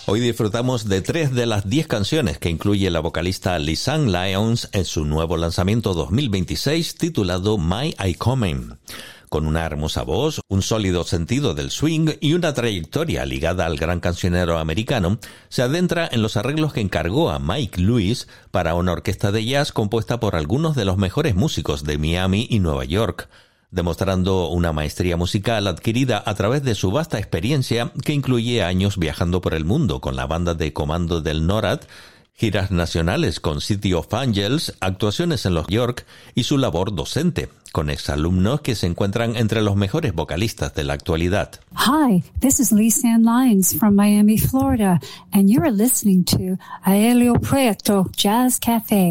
Hoy disfrutamos de 3 de las 10 canciones que incluye la vocalista Lisanne Lyons en su nuevo lanzamiento 2026 titulado My I Coming. Con una hermosa voz, un sólido sentido del swing y una trayectoria ligada al gran cancionero americano, se adentra en los arreglos que encargó a Mike Lewis para una orquesta de jazz compuesta por algunos de los mejores músicos de Miami y Nueva York, demostrando una maestría musical adquirida a través de su vasta experiencia que incluye años viajando por el mundo con la banda de comando del NORAD, giras nacionales con City of Angels, actuaciones en Los York y su labor docente, con exalumnos que se encuentran entre los mejores vocalistas de la actualidad. Hi, this is Lisanne Lyons from Miami, Florida, and you're listening to Aelio Prieto Jazz Cafe.